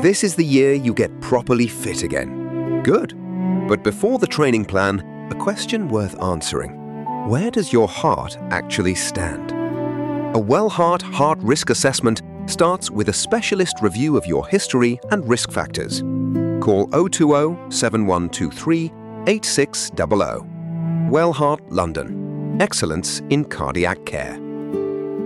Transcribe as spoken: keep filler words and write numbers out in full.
This is the year you get properly fit again. Good. But before the training plan, a question worth answering. Where does your heart actually stand? A WellHeart Heart Risk Assessment starts with a specialist review of your history and risk factors. Call zero two zero, seven one two three, eight six zero zero. WellHeart London. Excellence in cardiac care.